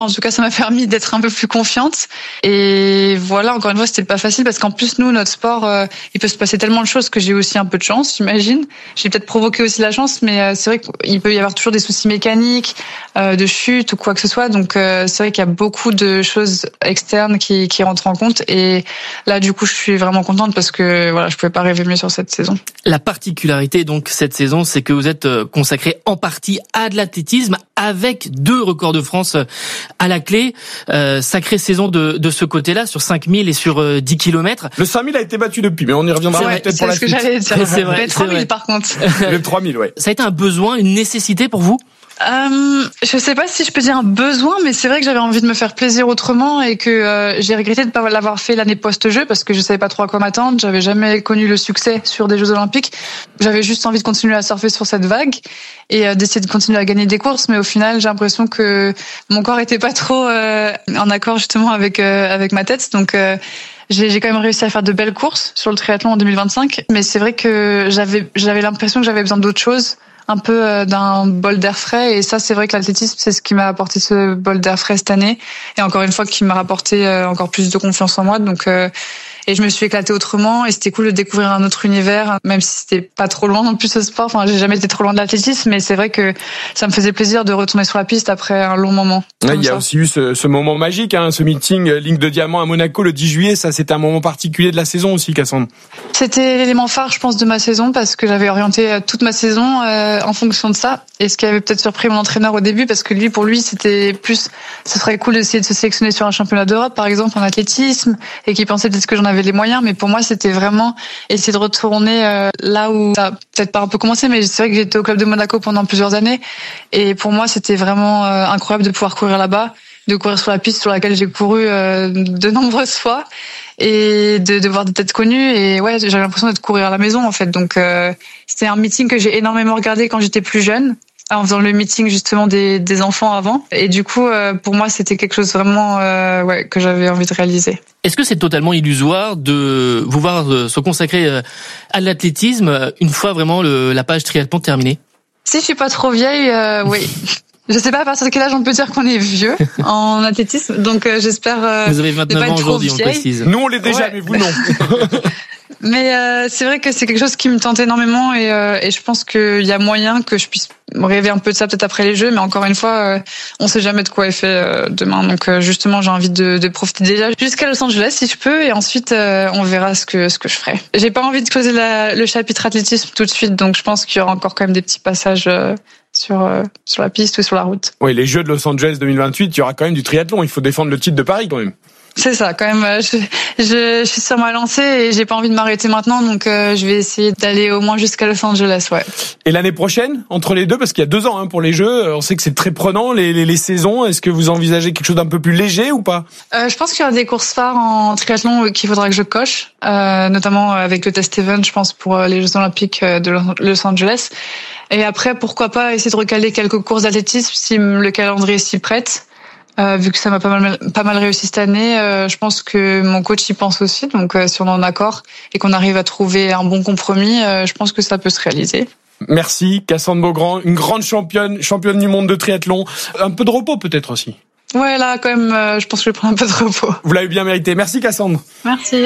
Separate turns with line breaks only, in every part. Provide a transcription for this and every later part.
En tout cas, ça m'a permis d'être un peu plus confiante. Et voilà, encore une fois, c'était pas facile parce qu'en plus, nous, notre sport, il peut se passer tellement de choses que j'ai aussi un peu de chance, j'imagine. J'ai peut-être provoqué aussi la chance, mais c'est vrai qu'il peut y avoir toujours des soucis mécaniques, de chute ou quoi que ce soit. Donc, c'est vrai qu'il y a beaucoup de choses externes qui rentrent en compte. Et là, du coup, je suis vraiment contente parce que voilà, je pouvais pas rêver mieux sur cette saison.
La particularité, donc, cette saison, c'est que vous êtes consacré en partie à de l'athlétisme avec 2 records de France à la clé. Sacrée saison de ce côté-là, sur 5000 et sur 10 km.
Le 5000 a été battu depuis, mais on y reviendra peut-être pour la suite.
C'est ce que j'allais dire.
C'est vrai.
Le 3000 par contre.
Le 3000, ouais.
Ça a été un besoin, une nécessité pour vous?
Je sais pas si je peux dire un besoin, mais c'est vrai que j'avais envie de me faire plaisir autrement et que j'ai regretté de pas l'avoir fait l'année post-jeux parce que je savais pas trop à quoi m'attendre. J'avais jamais connu le succès sur des Jeux Olympiques. J'avais juste envie de continuer à surfer sur cette vague et d'essayer de continuer à gagner des courses, mais au final, j'ai l'impression que mon corps était pas trop en accord justement avec ma tête. Donc j'ai quand même réussi à faire de belles courses sur le triathlon en 2025, mais c'est vrai que j'avais l'impression que j'avais besoin d'autre chose, un peu d'un bol d'air frais, et ça c'est vrai que l'athlétisme c'est ce qui m'a apporté ce bol d'air frais cette année, et encore une fois qui m'a rapporté encore plus de confiance en moi. Donc et je me suis éclatée autrement et c'était cool de découvrir un autre univers, même si c'était pas trop loin non plus ce sport. Enfin, j'ai jamais été trop loin de l'athlétisme, mais c'est vrai que ça me faisait plaisir de retourner sur la piste après un long moment.
Ouais, il y a aussi eu ce moment magique, ce meeting Ligne de Diamant à Monaco le 10 juillet. Ça, c'était un moment particulier de la saison aussi, Cassandre.
C'était l'élément phare, je pense, de ma saison parce que j'avais orienté toute ma saison en fonction de ça. Et ce qui avait peut-être surpris mon entraîneur au début, parce que pour lui, c'était plus, ce serait cool d'essayer de se sélectionner sur un championnat d'Europe, par exemple, en athlétisme, et qu'il pensait peut-être que j'en avais les moyens. Mais pour moi, c'était vraiment essayer de retourner là où ça a peut-être pas un peu commencé, mais c'est vrai que j'étais au club de Monaco pendant plusieurs années. Et pour moi, c'était vraiment incroyable de pouvoir courir là-bas, de courir sur la piste sur laquelle j'ai couru de nombreuses fois, et de voir des têtes connues. Et ouais, j'avais l'impression de courir à la maison, en fait. Donc, c'était un meeting que j'ai énormément regardé quand j'étais plus jeune, en faisant le meeting justement des enfants avant. Et du coup, pour moi, c'était quelque chose vraiment que j'avais envie de réaliser.
Est-ce que c'est totalement illusoire de vous voir se consacrer à l'athlétisme une fois vraiment la page triathlon terminée?
Si je suis pas trop vieille, oui. Je sais pas à partir de quel âge on peut dire qu'on est vieux en athlétisme, donc j'espère
vous avez 29 ans aujourd'hui, on précise.
Nous on l'est déjà, mais vous non.
Mais c'est vrai que c'est quelque chose qui me tente énormément et je pense qu'il y a moyen que je puisse rêver un peu de ça peut-être après les Jeux, mais encore une fois, on sait jamais de quoi est fait demain. Donc justement, j'ai envie de profiter déjà jusqu'à Los Angeles si je peux, et ensuite on verra ce que je ferai. J'ai pas envie de closer le chapitre athlétisme tout de suite, donc je pense qu'il y aura encore quand même des petits passages sur la piste ou sur la route.
Oui, les Jeux de Los Angeles 2028, il y aura quand même du triathlon. Il faut défendre le titre de Paris quand même.
C'est ça, quand même. Je suis sur ma lancée et j'ai pas envie de m'arrêter maintenant, donc je vais essayer d'aller au moins jusqu'à Los Angeles, ouais. Et
l'année prochaine, entre les deux, parce qu'il y a 2 ans pour les Jeux, on sait que c'est très prenant les saisons. Est-ce que vous envisagez quelque chose d'un peu plus léger ou pas?
Je pense qu'il y aura des courses phares en triathlon qu'il faudra que je coche, notamment avec le test event, je pense, pour les Jeux Olympiques de Los Angeles. Et après, pourquoi pas essayer de recaler quelques courses d'athlétisme si le calendrier s'y prête. Vu que ça m'a pas mal réussi cette année, je pense que mon coach y pense aussi. Donc, si on est en accord et qu'on arrive à trouver un bon compromis, je pense que ça peut se réaliser.
Merci, Cassandre Beaugrand, une grande championne du monde de triathlon. Un peu de repos peut-être aussi.
Ouais, là, quand même, je pense que je vais prendre un peu de repos.
Vous l'avez bien mérité. Merci, Cassandre.
Merci.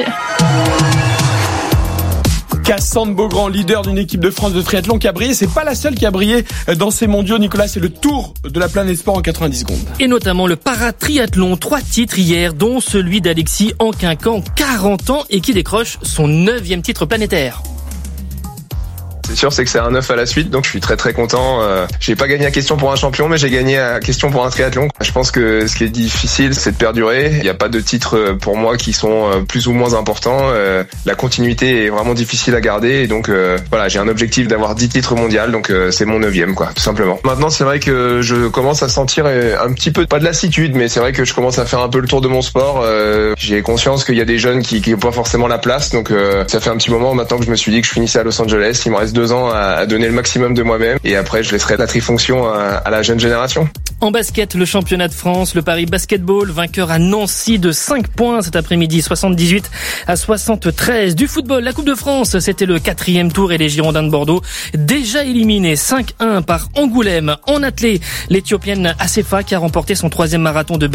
Cassandre Beaugrand, leader d'une équipe de France de triathlon qui a brillé. C'est pas la seule qui a brillé dans ces mondiaux, Nicolas. C'est le tour de la planète sport en 90 secondes.
Et notamment le paratriathlon. 3 titres hier, dont celui d'Alexis Anquincan, 40 ans, et qui décroche son 9e titre planétaire.
C'est sûr, c'est que c'est un 9 à la suite, donc je suis très très content. J'ai pas gagné la question pour un champion, mais j'ai gagné la question pour un triathlon. Je pense que ce qui est difficile, c'est de perdurer. Il n'y a pas de titres pour moi qui sont plus ou moins importants. La continuité est vraiment difficile à garder, et donc voilà, j'ai un objectif d'avoir 10 titres mondiaux, donc c'est mon 9e, quoi, tout simplement. Maintenant, c'est vrai que je commence à sentir un petit peu, pas de lassitude, mais c'est vrai que je commence à faire un peu le tour de mon sport. J'ai conscience qu'il y a des jeunes qui n'ont pas forcément la place, donc ça fait un petit moment maintenant que je me suis dit que je finissais à Los Angeles. Il me reste 2 2 ans à donner le maximum de moi-même et après je laisserai la trifonction à la jeune génération.
En basket, le championnat de France, le Paris Basketball, vainqueur à Nancy de 5 points cet après-midi, 78-73. Du football, la Coupe de France, c'était le 4e tour et les Girondins de Bordeaux, déjà éliminés 5-1 par Angoulême. En athlée, l'Éthiopienne Assefa qui a remporté son 3e marathon de